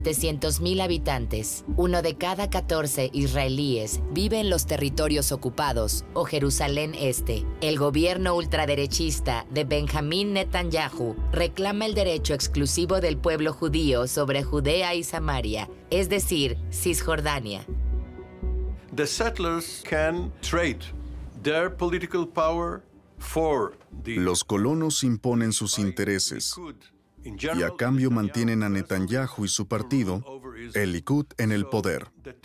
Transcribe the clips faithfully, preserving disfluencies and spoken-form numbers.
setecientos mil habitantes. Uno de cada catorce israelíes vive en los territorios ocupados o Jerusalén Este. El gobierno ultraderechista de Benjamín Netanyahu reclama el derecho exclusivo del pueblo judío sobre Judea y Samaria, es decir, Cisjordania. The settlers can trade their political power for the... Los colonos imponen sus intereses y a cambio mantienen a Netanyahu y su partido, el Likud, en el poder.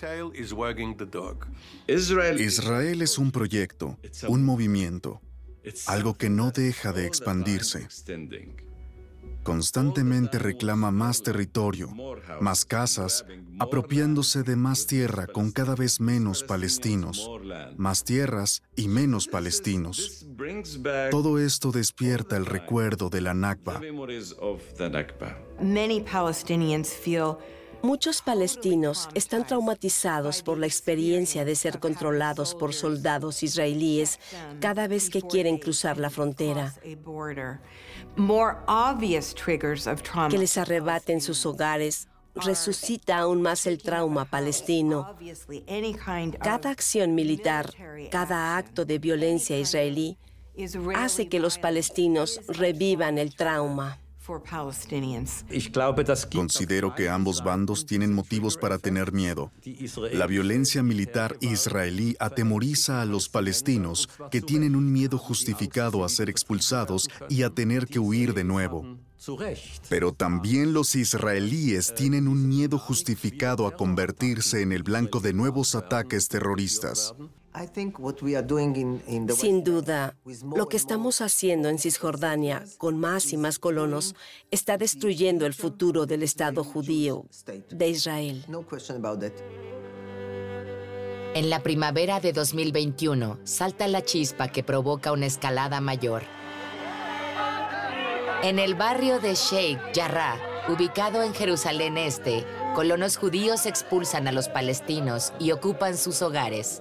Israel es un proyecto, un movimiento, algo que no deja de expandirse. Constantemente reclama más territorio, más casas, apropiándose de más tierra con cada vez menos palestinos, más tierras y menos palestinos. Todo esto despierta el recuerdo de la Nakba. Muchos palestinos están traumatizados por la experiencia de ser controlados por soldados israelíes cada vez que quieren cruzar la frontera, que les arrebaten sus hogares. Resucita aún más el trauma palestino. Cada acción militar, cada acto de violencia israelí hace que los palestinos revivan el trauma. Considero que ambos bandos tienen motivos para tener miedo. La violencia militar israelí atemoriza a los palestinos, que tienen un miedo justificado a ser expulsados y a tener que huir de nuevo. Pero también los israelíes tienen un miedo justificado a convertirse en el blanco de nuevos ataques terroristas. Sin duda, lo que estamos haciendo en Cisjordania, con más y más colonos, está destruyendo el futuro del Estado judío de Israel. En la primavera de dos mil veintiuno, salta la chispa que provoca una escalada mayor. En el barrio de Sheikh Jarrah, ubicado en Jerusalén Este, colonos judíos expulsan a los palestinos y ocupan sus hogares.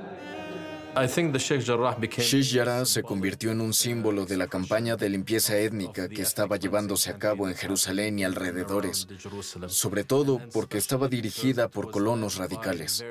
Sheikh Jarrah se convirtió en un símbolo de la campaña de limpieza étnica que estaba llevándose a cabo en Jerusalén y alrededores, sobre todo porque estaba dirigida por colonos radicales.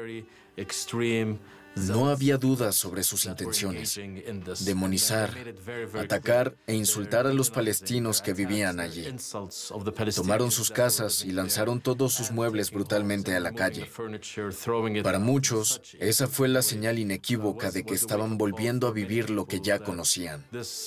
No había dudas sobre sus intenciones: demonizar, atacar e insultar a los palestinos que vivían allí. Tomaron sus casas y lanzaron todos sus muebles brutalmente a la calle. Para muchos, esa fue la señal inequívoca de que estaban volviendo a vivir lo que ya conocían.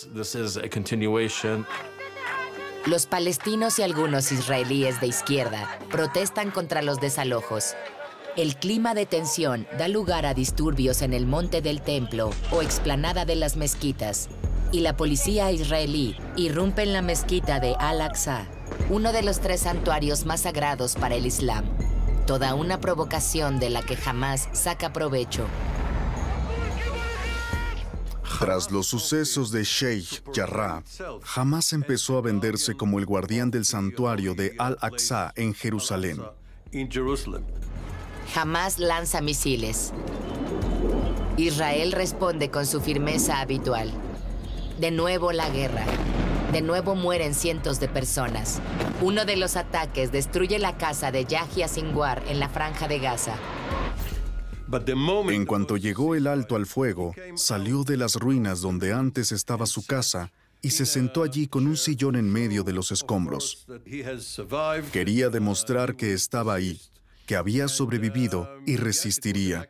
Los palestinos y algunos israelíes de izquierda protestan contra los desalojos. El clima de tensión da lugar a disturbios en el Monte del Templo o explanada de las mezquitas, y la policía israelí irrumpe en la mezquita de Al-Aqsa, uno de los tres santuarios más sagrados para el Islam. Toda una provocación de la que Hamás saca provecho. Tras los sucesos de Sheikh Jarrah, Hamás empezó a venderse como el guardián del santuario de Al-Aqsa en Jerusalén. Hamás lanza misiles. Israel responde con su firmeza habitual. De nuevo la guerra. De nuevo mueren cientos de personas. Uno de los ataques destruye la casa de Yahya Sinwar en la Franja de Gaza. En cuanto llegó el alto al fuego, salió de las ruinas donde antes estaba su casa y se sentó allí con un sillón en medio de los escombros. Quería demostrar que estaba ahí, que había sobrevivido y resistiría.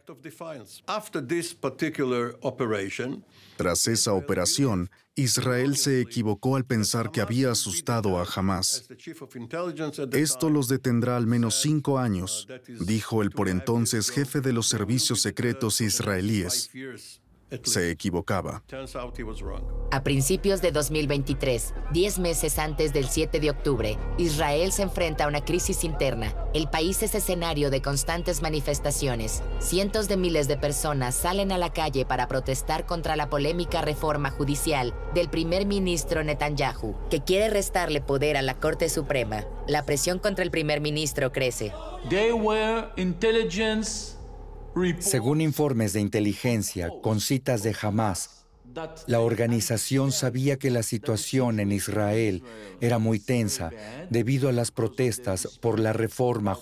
Tras esa operación, Israel se equivocó al pensar que había asustado a Hamás. Esto los detendrá al menos cinco años, dijo el por entonces jefe de los servicios secretos israelíes. Se equivocaba. A principios de dos mil veintitrés, diez meses antes del siete de octubre, Israel se enfrenta a una crisis interna. El país es escenario de constantes manifestaciones. Cientos de miles de personas salen a la calle para protestar contra la polémica reforma judicial del primer ministro Netanyahu, que quiere restarle poder a la Corte Suprema. La presión contra el primer ministro crece. They were intelligence Según informes de inteligencia con citas de Hamás, La organización sabía que la situación en Israel era muy tensa debido a las protestas por la reforma